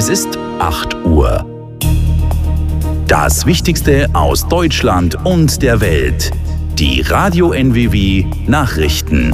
Es ist 8 Uhr. Das Wichtigste aus Deutschland und der Welt. Die Radio NWW Nachrichten.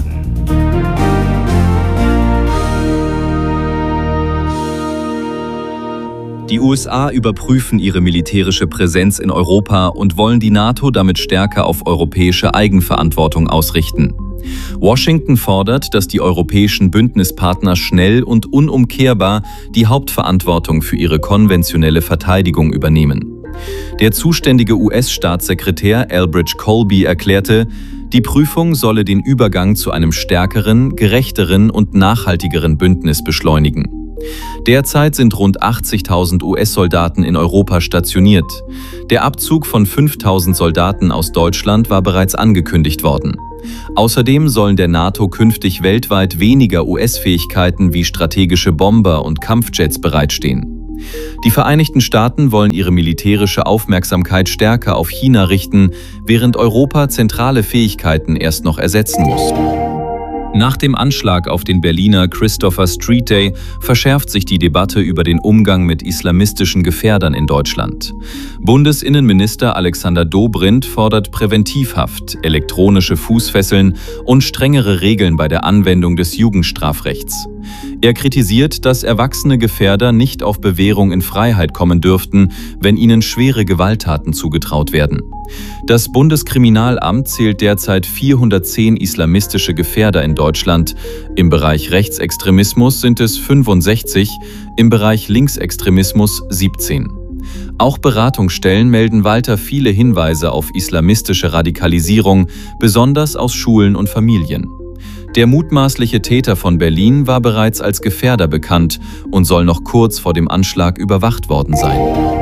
Die USA überprüfen ihre militärische Präsenz in Europa und wollen die NATO damit stärker auf europäische Eigenverantwortung ausrichten. Washington fordert, dass die europäischen Bündnispartner schnell und unumkehrbar die Hauptverantwortung für ihre konventionelle Verteidigung übernehmen. Der zuständige US-Staatssekretär Elbridge Colby erklärte, die Prüfung solle den Übergang zu einem stärkeren, gerechteren und nachhaltigeren Bündnis beschleunigen. Derzeit sind rund 80.000 US-Soldaten in Europa stationiert. Der Abzug von 5.000 Soldaten aus Deutschland war bereits angekündigt worden. Außerdem sollen der NATO künftig weltweit weniger US-Fähigkeiten wie strategische Bomber und Kampfjets bereitstehen. Die Vereinigten Staaten wollen ihre militärische Aufmerksamkeit stärker auf China richten, während Europa zentrale Fähigkeiten erst noch ersetzen muss. Nach dem Anschlag auf den Berliner Christopher Street Day verschärft sich die Debatte über den Umgang mit islamistischen Gefährdern in Deutschland. Bundesinnenminister Alexander Dobrindt fordert Präventivhaft, elektronische Fußfesseln und strengere Regeln bei der Anwendung des Jugendstrafrechts. Er kritisiert, dass erwachsene Gefährder nicht auf Bewährung in Freiheit kommen dürften, wenn ihnen schwere Gewalttaten zugetraut werden. Das Bundeskriminalamt zählt derzeit 410 islamistische Gefährder in Deutschland. Im Bereich Rechtsextremismus sind es 65, im Bereich Linksextremismus 17. Auch Beratungsstellen melden weiter viele Hinweise auf islamistische Radikalisierung, besonders aus Schulen und Familien. Der mutmaßliche Täter von Berlin war bereits als Gefährder bekannt und soll noch kurz vor dem Anschlag überwacht worden sein.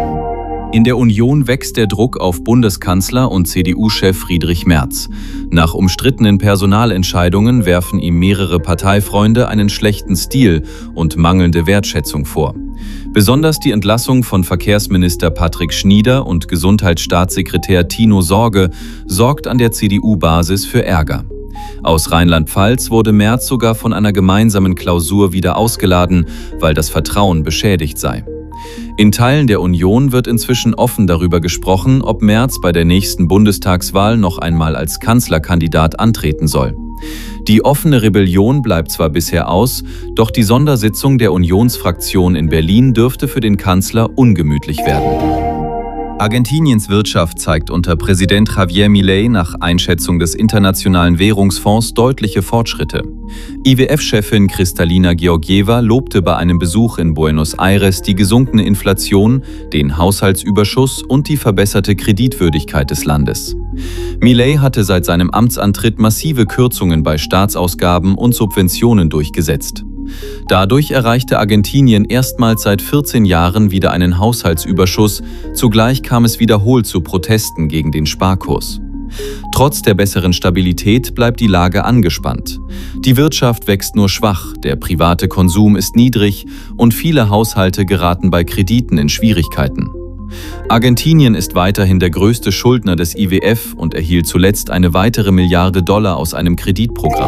In der Union wächst der Druck auf Bundeskanzler und CDU-Chef Friedrich Merz. Nach umstrittenen Personalentscheidungen werfen ihm mehrere Parteifreunde einen schlechten Stil und mangelnde Wertschätzung vor. Besonders die Entlassung von Verkehrsminister Patrick Schnieder und Gesundheitsstaatssekretär Tino Sorge sorgt an der CDU-Basis für Ärger. Aus Rheinland-Pfalz wurde Merz sogar von einer gemeinsamen Klausur wieder ausgeladen, weil das Vertrauen beschädigt sei. In Teilen der Union wird inzwischen offen darüber gesprochen, ob Merz bei der nächsten Bundestagswahl noch einmal als Kanzlerkandidat antreten soll. Die offene Rebellion bleibt zwar bisher aus, doch die Sondersitzung der Unionsfraktion in Berlin dürfte für den Kanzler ungemütlich werden. Argentiniens Wirtschaft zeigt unter Präsident Javier Milei nach Einschätzung des Internationalen Währungsfonds deutliche Fortschritte. IWF-Chefin Kristalina Georgieva lobte bei einem Besuch in Buenos Aires die gesunkene Inflation, den Haushaltsüberschuss und die verbesserte Kreditwürdigkeit des Landes. Milei hatte seit seinem Amtsantritt massive Kürzungen bei Staatsausgaben und Subventionen durchgesetzt. Dadurch erreichte Argentinien erstmals seit 14 Jahren wieder einen Haushaltsüberschuss, zugleich kam es wiederholt zu Protesten gegen den Sparkurs. Trotz der besseren Stabilität bleibt die Lage angespannt. Die Wirtschaft wächst nur schwach, der private Konsum ist niedrig und viele Haushalte geraten bei Krediten in Schwierigkeiten. Argentinien ist weiterhin der größte Schuldner des IWF und erhielt zuletzt eine weitere $1 Milliarde aus einem Kreditprogramm.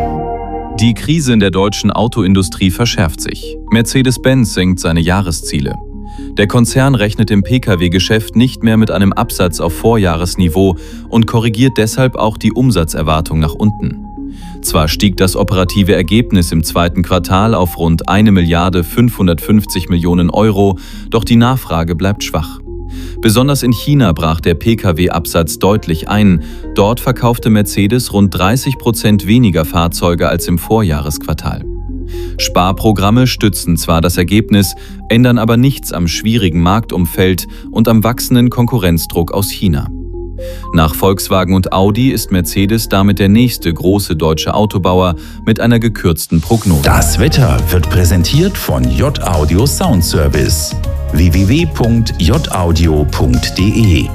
Die Krise in der deutschen Autoindustrie verschärft sich. Mercedes-Benz senkt seine Jahresziele. Der Konzern rechnet im Pkw-Geschäft nicht mehr mit einem Absatz auf Vorjahresniveau und korrigiert deshalb auch die Umsatzerwartung nach unten. Zwar stieg das operative Ergebnis im zweiten Quartal auf rund 1.550 Millionen Euro, doch die Nachfrage bleibt schwach. Besonders in China brach der Pkw-Absatz deutlich ein. Dort verkaufte Mercedes rund 30% weniger Fahrzeuge als im Vorjahresquartal. Sparprogramme stützen zwar das Ergebnis, ändern aber nichts am schwierigen Marktumfeld und am wachsenden Konkurrenzdruck aus China. Nach Volkswagen und Audi ist Mercedes damit der nächste große deutsche Autobauer mit einer gekürzten Prognose. Das Wetter wird präsentiert von J-Audio Soundservice. www.jaudio.de.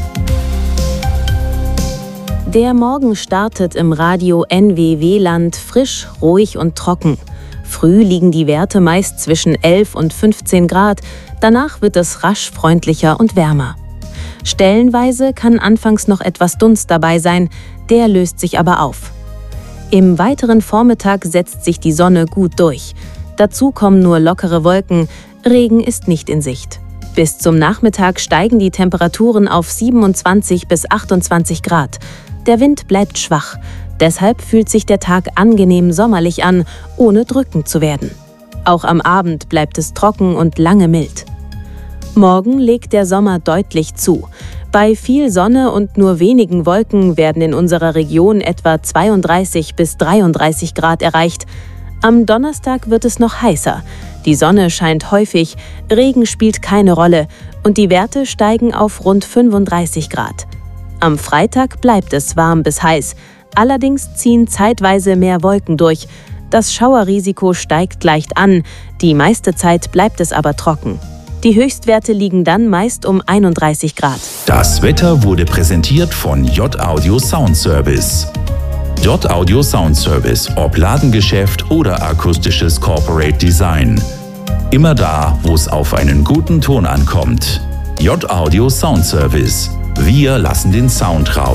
Der Morgen startet im Radio NWW-Land frisch, ruhig und trocken. Früh liegen die Werte meist zwischen 11 und 15 Grad, danach wird es rasch freundlicher und wärmer. Stellenweise kann anfangs noch etwas Dunst dabei sein, der löst sich aber auf. Im weiteren Vormittag setzt sich die Sonne gut durch. Dazu kommen nur lockere Wolken, Regen ist nicht in Sicht. Bis zum Nachmittag steigen die Temperaturen auf 27 bis 28 Grad. Der Wind bleibt schwach. Deshalb fühlt sich der Tag angenehm sommerlich an, ohne drückend zu werden. Auch am Abend bleibt es trocken und lange mild. Morgen legt der Sommer deutlich zu. Bei viel Sonne und nur wenigen Wolken werden in unserer Region etwa 32 bis 33 Grad erreicht. Am Donnerstag wird es noch heißer. Die Sonne scheint häufig, Regen spielt keine Rolle und die Werte steigen auf rund 35 Grad. Am Freitag bleibt es warm bis heiß. Allerdings ziehen zeitweise mehr Wolken durch. Das Schauerrisiko steigt leicht an, die meiste Zeit bleibt es aber trocken. Die Höchstwerte liegen dann meist um 31 Grad. Das Wetter wurde präsentiert von J-Audio Sound Service. J-Audio Sound Service, ob Ladengeschäft oder akustisches Corporate Design. Immer da, wo es auf einen guten Ton ankommt. J-Audio Sound Service. Wir lassen den Sound raus.